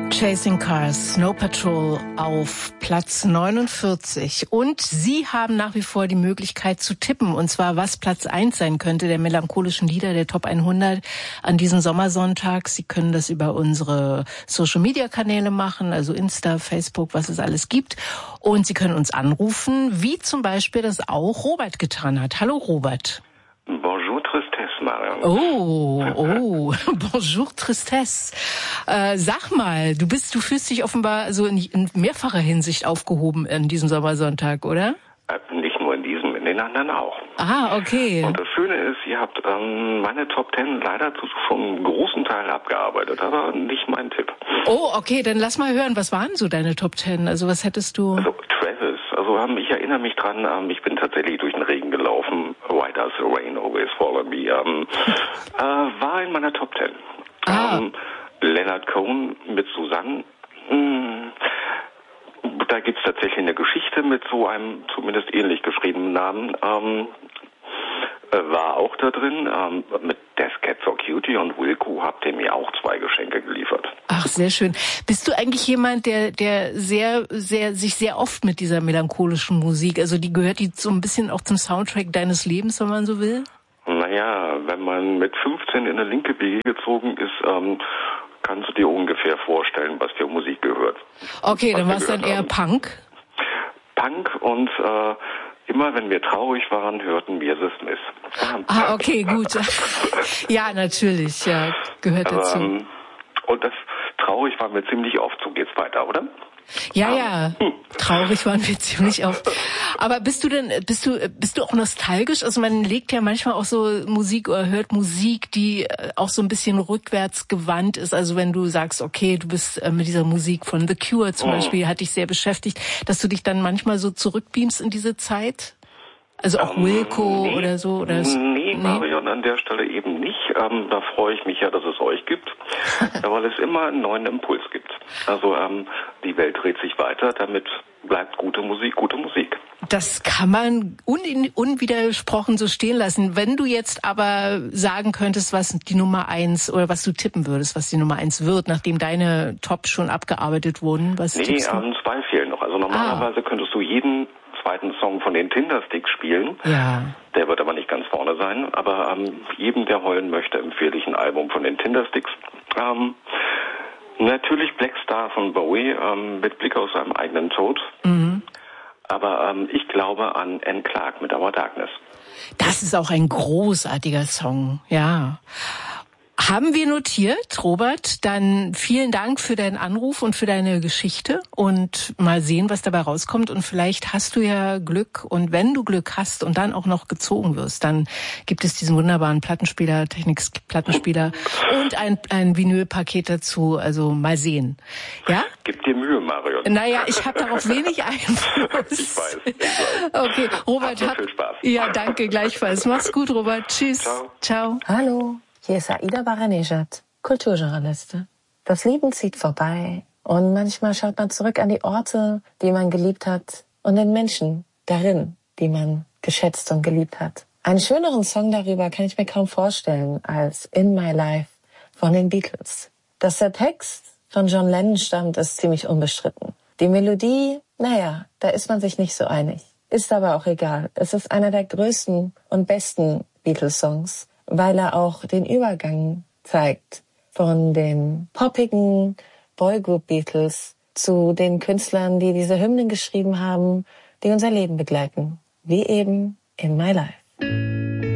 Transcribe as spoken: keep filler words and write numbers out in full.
Chasing Cars, Snow Patrol auf Platz neunundvierzig. Und Sie haben nach wie vor die Möglichkeit zu tippen, und zwar was Platz eins sein könnte, der melancholischen Lieder der Top hundert an diesem Sommersonntag. Sie können das über unsere Social-Media-Kanäle machen, also Insta, Facebook, was es alles gibt. Und Sie können uns anrufen, wie zum Beispiel das auch Robert getan hat. Hallo Robert. Bonjour Tristesse, Marion. Oh, oh, bonjour Tristesse. Äh, sag mal, du bist, du fühlst dich offenbar so in, in mehrfacher Hinsicht aufgehoben in diesem Sommersonntag, oder? Äh, nicht nur in diesem, in den anderen auch. Ah, okay. Und das Schöne ist, ihr habt ähm, meine Top Ten leider zu schon einen großen Teil abgearbeitet, aber nicht mein Tipp. Oh, okay, dann lass mal hören, was waren so deine Top Ten? Also was hättest du... Also Travis, also ähm, ich erinnere mich dran, ähm, ich bin tatsächlich durch den Regen gelaufen. Why does the rain always fall on me? Ähm, äh, war in meiner Top Ten. Ah. Ähm, Leonard Cohen mit Susanne. Mh, da gibt's tatsächlich eine Geschichte mit so einem zumindest ähnlich geschriebenen Namen. Ähm, war auch da drin. Ähm, mit Death Cats for Cutie und Wilco habt ihr mir auch zwei Geschenke geliefert. Ach, sehr schön. Bist du eigentlich jemand, der der sehr, sehr sich sehr oft mit dieser melancholischen Musik, also die gehört die so ein bisschen auch zum Soundtrack deines Lebens, wenn man so will? Naja, wenn man mit fünfzehn in eine linke B G gezogen ist, ähm, kannst du dir ungefähr vorstellen, was für Musik gehört. Okay, was dann war es dann eher haben. Punk? Punk und äh, immer wenn wir traurig waren, hörten wir The Smiths. Ah, okay, gut. Ja, natürlich, ja, gehört Aber, dazu. Ähm, und das traurig waren wir ziemlich oft. So geht's weiter, oder? Ja, ja, traurig waren wir ziemlich oft. Aber bist du denn, bist du, bist du auch nostalgisch? Also man legt ja manchmal auch so Musik oder hört Musik, die auch so ein bisschen rückwärts gewandt ist. Also wenn du sagst, okay, du bist mit dieser Musik von The Cure zum Beispiel, hat dich sehr beschäftigt, dass du dich dann manchmal so zurückbeamst in diese Zeit? Also auch ähm, Wilco nee, oder so? Oder nee, nee, Marion, an der Stelle eben nicht. Ähm, da freue ich mich ja, dass es euch gibt, weil es immer einen neuen Impuls gibt. Also ähm, die Welt dreht sich weiter, damit bleibt gute Musik gute Musik. Das kann man un- unwidersprochen so stehen lassen. Wenn du jetzt aber sagen könntest, was die Nummer eins oder was du tippen würdest, was die Nummer eins wird, nachdem deine Tops schon abgearbeitet wurden, was nee, tippst du? Ähm, zwei fehlen noch. Also normalerweise ah. könntest du jeden zweiten Song von den Tindersticks spielen. Ja. Der wird aber nicht ganz vorne sein. Aber ähm, jedem, der heulen möchte, empfehle ich ein Album von den Tindersticks. Ähm, natürlich Black Star von Bowie ähm, mit Blick auf seinem eigenen Tod. Mhm. Aber ähm, ich glaube an Anne Clark mit Our Darkness. Das ist auch ein großartiger Song, ja. Haben wir notiert, Robert. Dann vielen Dank für deinen Anruf und für deine Geschichte und mal sehen, was dabei rauskommt. Und vielleicht hast du ja Glück. Und wenn du Glück hast und dann auch noch gezogen wirst, dann gibt es diesen wunderbaren Plattenspieler, Technik-Plattenspieler und ein, ein Vinylpaket dazu. Also mal sehen. Ja? Gib dir Mühe, Marion. Naja, ich habe darauf wenig Einfluss. Ich weiß, ich weiß. Okay, Robert, hat viel Spaß. Ja, danke, gleichfalls. Mach's gut, Robert. Tschüss. Ciao. Ciao. Hallo. Hier ist Aida Baranejad, Kulturjournalistin. Das Leben zieht vorbei und manchmal schaut man zurück an die Orte, die man geliebt hat und den Menschen darin, die man geschätzt und geliebt hat. Einen schöneren Song darüber kann ich mir kaum vorstellen als In My Life von den Beatles. Dass der Text von John Lennon stammt, ist ziemlich unbestritten. Die Melodie, naja, da ist man sich nicht so einig. Ist aber auch egal. Es ist einer der größten und besten Beatles-Songs, weil er auch den Übergang zeigt von den poppigen Boygroup-Beatles zu den Künstlern, die diese Hymnen geschrieben haben, die unser Leben begleiten, wie eben In My Life.